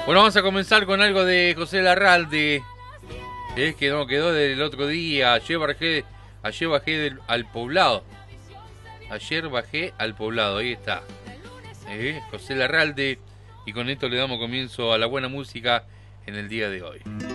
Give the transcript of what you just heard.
Bueno, vamos a comenzar con algo de José Larralde. Que no quedó del otro día. Ayer bajé al poblado. Ayer bajé al poblado, ahí está. José Larralde. Y con esto le damos comienzo a la buena música en el día de hoy.